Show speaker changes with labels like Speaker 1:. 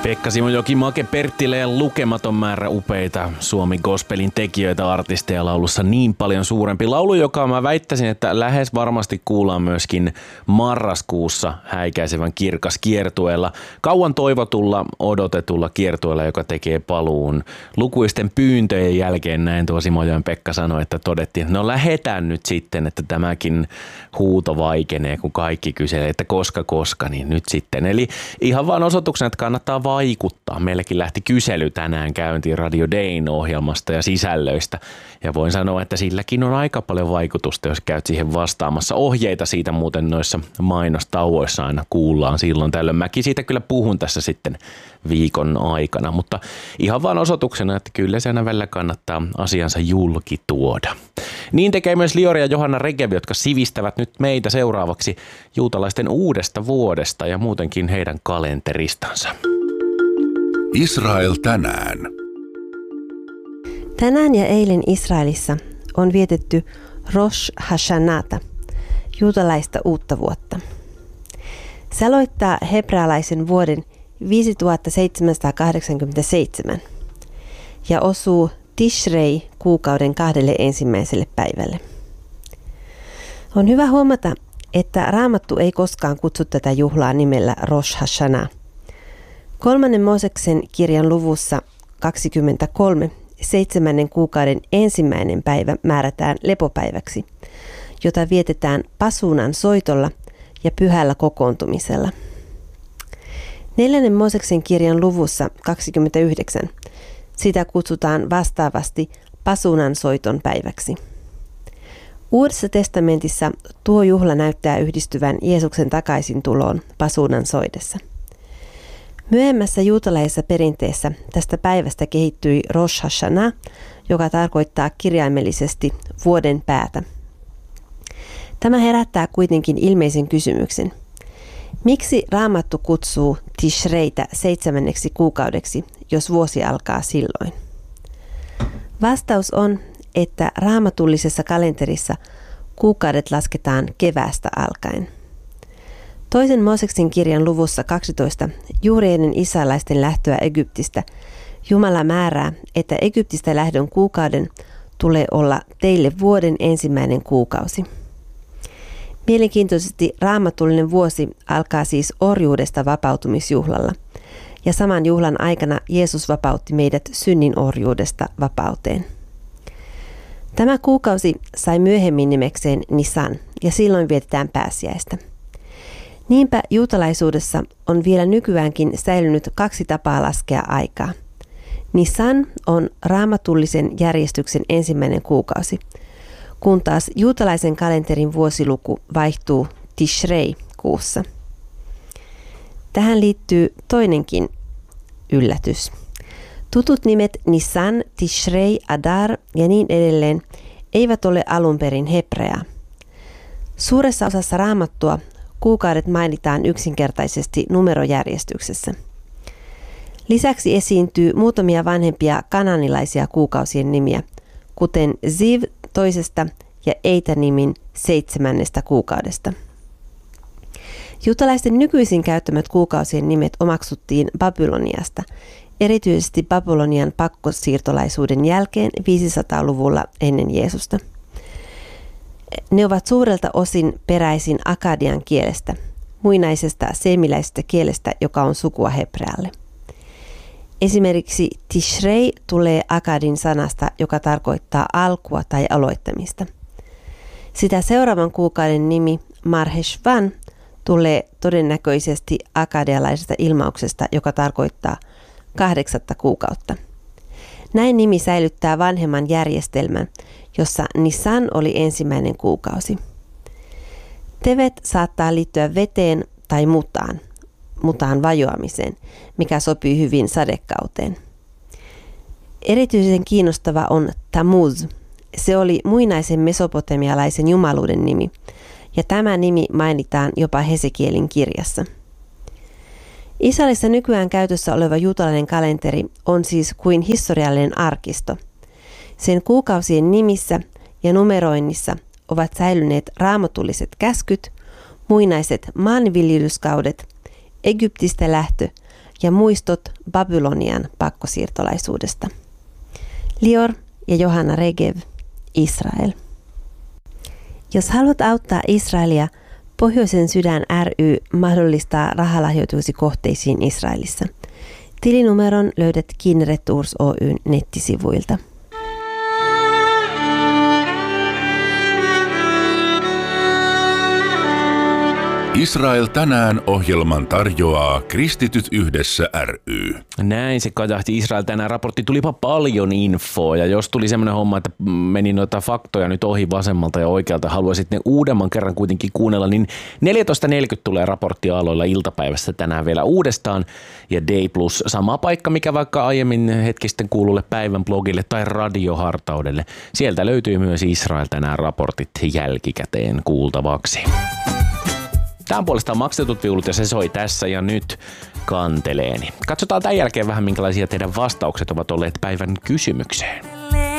Speaker 1: Pekka Simojoki, Make Perttilä ja lukematon määrä upeita Suomi gospelin tekijöitä, artisteja laulussa niin paljon suurempi. Laulu, joka mä väittäisin, että lähes varmasti kuullaan myöskin marraskuussa häikäisevän kirkas kiertueella. Kauan toivotulla, odotetulla kiertueella, joka tekee paluun. Lukuisten pyyntöjen jälkeen näin tuo Simojoen Pekka sanoi, että todettiin, että no lähetään nyt sitten, että tämäkin huuto vaikenee, kun kaikki kyselee, että koska, niin nyt sitten. Eli ihan vaan osoituksena, että kannattaa vaikuttaa. Meilläkin lähti kysely tänään käyntiin Radio Dayn ohjelmasta ja sisällöistä. Ja voin sanoa, että silläkin on aika paljon vaikutusta, jos käyt siihen vastaamassa. Ohjeita siitä muuten noissa mainostauoissa aina kuullaan silloin tällöin. Mäkin siitä kyllä puhun tässä sitten viikon aikana, mutta ihan vaan osoituksena, että kyllä se aina välillä kannattaa asiansa julki tuoda. Niin tekee myös Liori ja Johanna Regev, jotka sivistävät nyt meitä seuraavaksi juutalaisten uudesta vuodesta ja muutenkin heidän kalenteristansa.
Speaker 2: Israel tänään.
Speaker 3: Tänään ja eilen Israelissa on vietetty Rosh Hashanata, juutalaista uutta vuotta. Se aloittaa hebrealaisen vuoden 5787 ja osuu Tishrei kuukauden 2. ensimmäiselle päivälle. On hyvä huomata, että Raamattu ei koskaan kutsu tätä juhlaa nimellä Rosh Hashanah. 3. Mooseksen kirjan luvussa 23 7. kuukauden ensimmäinen päivä määrätään lepopäiväksi, jota vietetään pasuunan soitolla ja pyhällä kokoontumisella. 4. Mooseksen kirjan luvussa 29 sitä kutsutaan vastaavasti pasuunan soiton päiväksi. Uudessa testamentissa tuo juhla näyttää yhdistyvän Jeesuksen takaisin tuloon pasuunan soidessa. Myöhemmässä juutalaisessa perinteessä tästä päivästä kehittyi Rosh Hashanah, joka tarkoittaa kirjaimellisesti vuoden päätä. Tämä herättää kuitenkin ilmeisen kysymyksen. Miksi Raamattu kutsuu Tishreitä 7. kuukaudeksi, jos vuosi alkaa silloin? Vastaus on, että raamatullisessa kalenterissa kuukaudet lasketaan keväästä alkaen. 2. Mooseksen kirjan luvussa 12 juuri ennen israelaisten lähtöä Egyptistä Jumala määrää, että Egyptistä lähdön kuukauden tulee olla teille vuoden ensimmäinen kuukausi. Mielenkiintoisesti raamatullinen vuosi alkaa siis orjuudesta vapautumisjuhlalla, ja saman juhlan aikana Jeesus vapautti meidät synnin orjuudesta vapauteen. Tämä kuukausi sai myöhemmin nimekseen Nisan, ja silloin vietetään pääsiäistä. Niinpä juutalaisuudessa on vielä nykyäänkin säilynyt 2 tapaa laskea aikaa. Nisan on raamatullisen järjestyksen ensimmäinen kuukausi, kun taas juutalaisen kalenterin vuosiluku vaihtuu Tishrei kuussa. Tähän liittyy toinenkin yllätys. Tutut nimet Nisan, Tishrei, Adar ja niin edelleen eivät ole alun perin hebreaa. Suuressa osassa Raamattua kuukaudet mainitaan yksinkertaisesti numerojärjestyksessä. Lisäksi esiintyy muutamia vanhempia kananilaisia kuukausien nimiä, kuten Ziv 2. ja Eitä-nimin 7. kuukaudesta. Juutalaisten nykyisin käyttämät kuukausien nimet omaksuttiin Babyloniasta, erityisesti Babylonian pakkosiirtolaisuuden jälkeen 500-luvulla ennen Jeesusta. Ne ovat suurelta osin peräisin akadian kielestä, muinaisesta seemiläisestä kielestä, joka on sukua hebrealle. Esimerkiksi Tishrei tulee akadin sanasta, joka tarkoittaa alkua tai aloittamista. Sitä seuraavan kuukauden nimi Marheshvan tulee todennäköisesti akadialaisesta ilmauksesta, joka tarkoittaa 8. kuukautta. Näin nimi säilyttää vanhemman järjestelmän, jossa Nisan oli ensimmäinen kuukausi. Tevet saattaa liittyä veteen tai mutaan vajoamiseen, mikä sopii hyvin sadekauteen. Erityisen kiinnostava on Tammuz. Se oli muinaisen mesopotamialaisen jumaluuden nimi, ja tämä nimi mainitaan jopa Hesekielin kirjassa. Israelissa nykyään käytössä oleva juutalainen kalenteri on siis kuin historiallinen arkisto. Sen kuukausien nimissä ja numeroinnissa ovat säilyneet raamatulliset käskyt, muinaiset maanviljelyskaudet, Egyptistä lähtö ja muistot Babylonian pakkosiirtolaisuudesta. Lior ja Johanna Regev, Israel. Jos haluat auttaa Israelia, Pohjoisen sydän ry mahdollistaa rahalahjoituksi kohteisiin Israelissa. Tilinumeron löydät Kinneret Tours Oyn nettisivuilta.
Speaker 2: Israel tänään -ohjelman tarjoaa Kristityt yhdessä ry.
Speaker 1: Näin se kajahti Israel tänään. Raportti tulipa paljon infoa ja jos tuli semmoinen homma, että meni noita faktoja nyt ohi vasemmalta ja oikealta, haluaisit ne uudemman kerran kuitenkin kuunnella, niin 14.40 tulee raporttiaaloilla iltapäivässä tänään vielä uudestaan ja Day Plus sama paikka, mikä vaikka aiemmin hetki sitten kuululle päivän blogille tai radiohartaudelle. Sieltä löytyy myös Israel tänään raportit jälkikäteen kuultavaksi. Tämä on puolestaan maksetut viulut ja se soi tässä ja nyt kanteleeni. Katsotaan tämän jälkeen vähän minkälaisia teidän vastaukset ovat olleet päivän kysymykseen.